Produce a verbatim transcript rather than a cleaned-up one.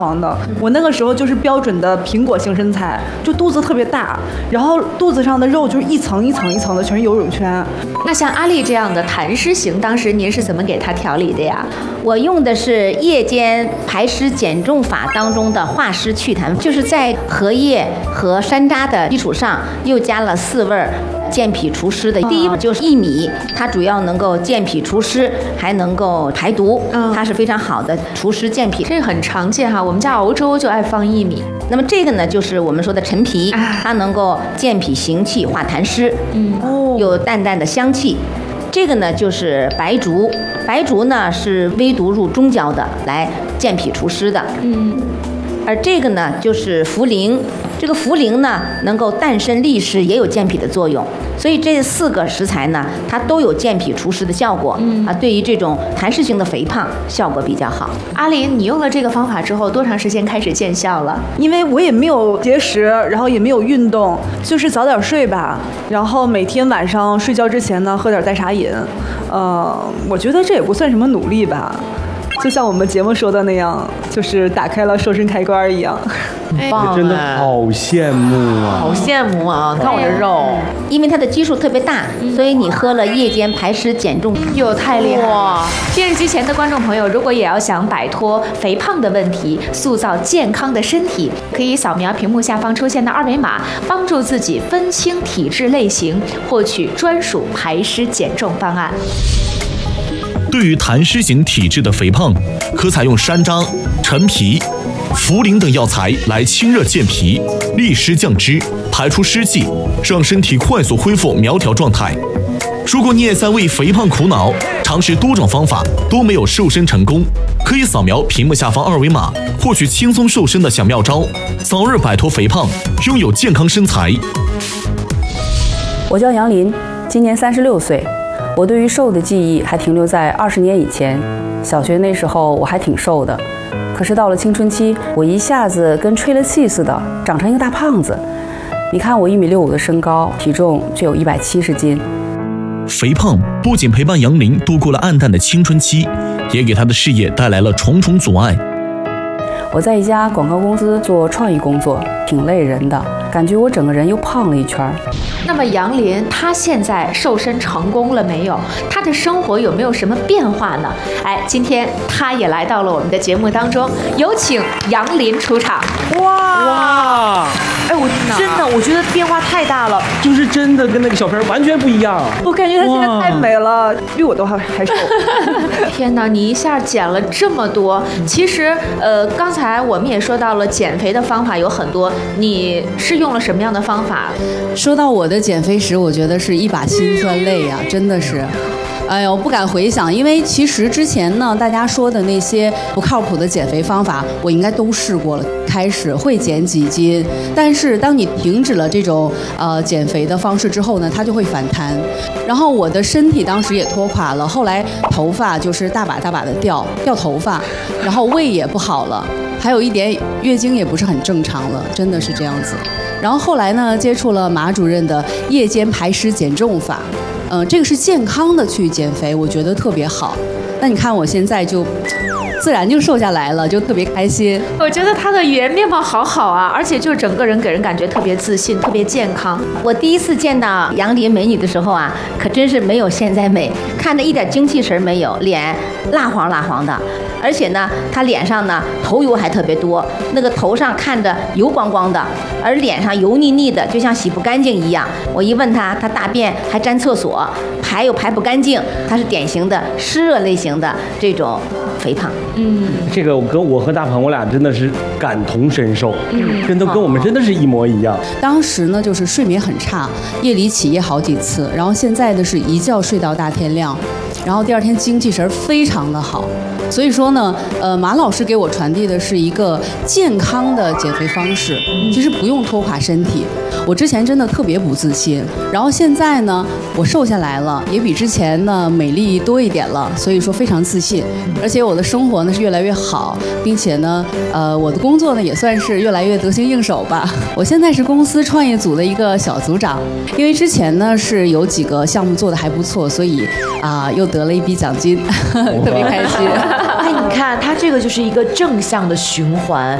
黄的。我那个时候就是标准的苹果型身材，就肚子特别大，然后肚子上的肉就是一层一层一层的，全是游泳圈。 那像阿丽这样的痰湿型，当时您是怎么给她调理的呀？ 我用的是夜间排湿减重法当中的化湿祛痰，就是在荷叶和山楂的基础上，又加了四味健脾除湿的。第一就是薏米，它主要能够健脾除湿，还能够排毒，它是非常好的除湿健脾。 这个很常见哈，我们家熬粥就爱放薏米。 那么这个呢，就是我们说的陈皮，它能够健脾行气、化痰湿，嗯，有淡淡的香气。这个呢就是白术，白术呢是微毒入中焦的，来健脾除湿的。嗯，而这个呢就是茯苓，这个茯苓呢能够淡身利湿，也有健脾的作用。所以这四个食材呢，它都有健脾除湿的效果。嗯啊，对于这种痰湿型的肥胖效果比较好。 阿林，你用了这个方法之后，多长时间开始见效了？ 因为我也没有节食，然后也没有运动，就是早点睡吧，然后每天晚上睡觉之前呢，喝点代茶饮。呃，我觉得这也不算什么努力吧。就像我们节目说的那样，就是打开了瘦身开关一样。 我真的好羡慕啊！ 好羡慕啊！看我这肉， 因为它的基数特别大，所以你喝了夜间排湿减重， 哟，太厉害了！电视机前的观众朋友，如果也要想摆脱肥胖的问题，塑造健康的身体，可以扫描屏幕下方出现的二维码，帮助自己分清体质类型，获取专属排湿减重方案。 对于痰湿型体质的肥胖，可采用山楂、陈皮、茯苓等药材来清热健脾、利湿降脂、排出湿气，让身体快速恢复苗条状态。如果你也在为肥胖苦恼，尝试多种方法都没有瘦身成功，可以扫描屏幕下方二维码，获取轻松瘦身的小妙招，早日摆脱肥胖，拥有健康身材。 我叫杨林，今年三十六岁。我对于瘦的记忆还停留在二十年以前，小学那时候我还挺瘦的，可是到了青春期，我一下子跟吹了气似的，长成一个大胖子。你看我一米六五的身高，体重却有一百七十斤。 肥胖不仅陪伴杨林度过了暗淡的青春期，也给他的事业带来了重重阻碍。 我在一家广告公司做创意工作，挺累人的，感觉我整个人又胖了一圈。 那么杨林他现在瘦身成功了没有？他的生活有没有什么变化呢？哎，今天他也来到了我们的节目当中，有请杨林出场。 哇哇！ 哎，我真的我觉得变化太大了， 就是真的跟那个小片完全不一样。 我感觉她现在太美了，比我都还还瘦。 天哪，你一下减了这么多。其实呃，刚才我们也说到了减肥的方法有很多，你是用了什么样的方法？ 说到我的减肥史，我觉得是一把辛酸泪呀、啊，真的是。哎呦，不敢回想，因为其实之前呢，大家说的那些不靠谱的减肥方法，我应该都试过了。开始会减几斤，但是当你停止了这种呃减肥的方式之后呢，它就会反弹。然后我的身体当时也拖垮了，后来头发就是大把大把的掉掉头发，然后胃也不好了，还有一点月经也不是很正常了，真的是这样子。然后后来呢，接触了马主任的夜间排湿减重法。嗯、呃，这个是健康的去减肥，我觉得特别好。那你看我现在就自然就瘦下来了，就特别开心。 我觉得她的语言面貌好好啊，而且就整个人给人感觉特别自信，特别健康。 我第一次见到杨林美女的时候啊，可真是没有现在美，看着一点精气神没有，脸蜡黄蜡黄的。而且呢，她脸上呢头油还特别多，那个头上看着油光光的，而脸上油腻腻的，就像洗不干净一样。我一问她，她大便还沾厕所，排又排不干净，她是典型的湿热类型的这种肥胖。 嗯，这个我跟我和大鹏我俩真的是感同身受，嗯，真的跟我们真的是一模一样。 当时呢，就是睡眠很差，夜里起夜好几次，然后现在的是一觉睡到大天亮，然后第二天精气神非常的好。所以说呢，呃，马老师给我传递的是一个健康的减肥方式，其实不用拖垮身体。我之前真的特别不自信，然后现在呢，我瘦下来了，也比之前呢美丽多一点了，所以说非常自信。而且我的生活呢是越来越好，并且呢，呃，我的工作呢也算是越来越得心应手吧。我现在是公司创业组的一个小组长，因为之前呢是有几个项目做得还不错，所以啊、呃、又得了一笔奖金，特别开心。 哎你看，它这个就是一个正向的循环。